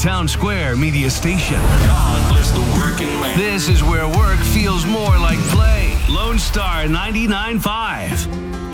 Town Square media station. God bless the working man. This is where work feels more like play. Lone Star 99.5.